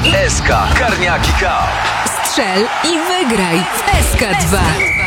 SK Karniaki Cup. Strzel i wygraj w SK2.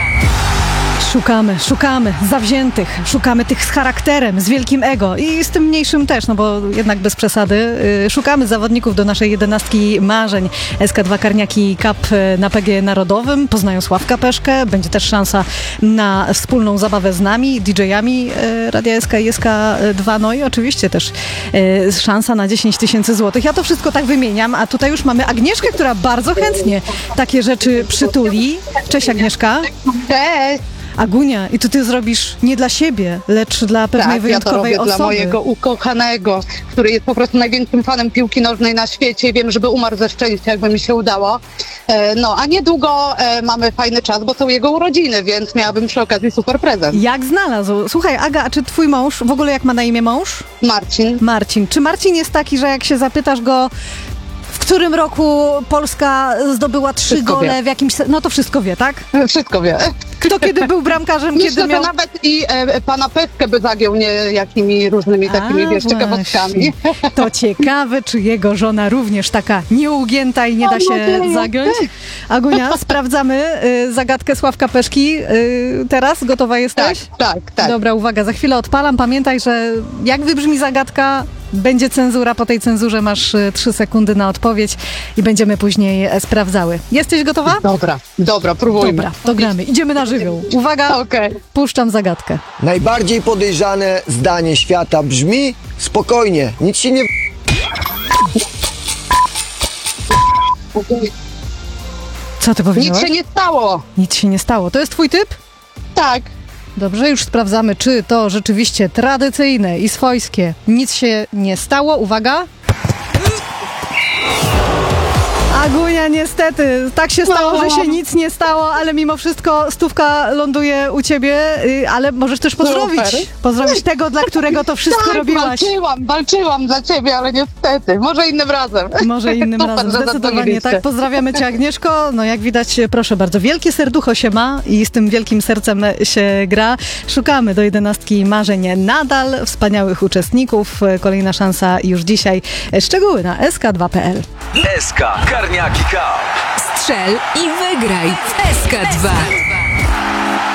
Szukamy zawziętych, szukamy tych z charakterem, z wielkim ego i z tym mniejszym też, no bo jednak bez przesady. Szukamy zawodników do naszej 11 marzeń. SK2 Karniaki Cup na PG Narodowym. Poznają Sławka Peszkę. Będzie też szansa na wspólną zabawę z nami, DJ-ami Radia SK i SK2. No i oczywiście też szansa na 10 000 złotych. Ja to wszystko tak wymieniam, a tutaj już mamy Agnieszkę, która bardzo chętnie takie rzeczy przytuli. Cześć Agnieszka. Cześć! Agunia, i to ty zrobisz nie dla siebie, lecz dla pewnej wyjątkowej ja to robię osoby. dla mojego ukochanego, który jest po prostu największym fanem piłki nożnej na świecie i wiem, żeby umarł ze szczęścia, jakby mi się udało. No, a niedługo mamy fajny czas, bo są jego urodziny, więc miałabym przy okazji super prezent. Jak znalazł? Słuchaj, Aga, a czy twój mąż, w ogóle jak ma na imię mąż? Marcin. Marcin. Czy Marcin jest taki, że jak się zapytasz go, w którym roku Polska zdobyła 3 Wszystko gole wie. w jakimś... No to wszystko wie, tak? Wszystko wie. Kto kiedy był bramkarzem, Myślę, kiedy że miał... nawet i pana Peszkę by zagiął nie jakimi różnymi takimi, wiesz, ciekawostkami. To ciekawe, czy jego żona również taka nieugięta i nie da się zagiąć. Agunia, sprawdzamy zagadkę Sławka Peszki. Teraz gotowa jesteś? Tak. Dobra, uwaga, za chwilę odpalam. Pamiętaj, że jak wybrzmi zagadka, będzie cenzura. Po tej cenzurze masz 3 sekundy na odpowiedź i będziemy później sprawdzały. Jesteś gotowa? Dobra, próbujmy. Dobra, to gramy. Idziemy na żywioł. Uwaga, Okej. puszczam zagadkę. Najbardziej podejrzane zdanie świata brzmi: spokojnie, nic się nie... Co ty powiedziałaś? Nic się nie stało. Nic się nie stało. To jest twój typ? Tak. Dobrze, już sprawdzamy, czy to rzeczywiście tradycyjne i swojskie. Nic się nie stało. Uwaga. Agunia, niestety, tak się stało, że się nic nie stało, ale mimo wszystko stówka ląduje u ciebie, ale możesz też pozdrowić. Super. Pozdrowić tego, dla którego to wszystko Tak, robiłaś. walczyłam dla ciebie, ale niestety. Może innym razem. Może innym Super, razem, że zdecydowanie zadzwoniliście. tak. Pozdrawiamy cię, Agnieszko. No jak widać, proszę bardzo, wielkie serducho się ma i z tym wielkim sercem się gra. Szukamy do 11 marzeń nadal wspaniałych uczestników. Kolejna szansa już dzisiaj. Szczegóły na sk2.pl. SK Karniaki Cup. Strzel i wygraj w SK2.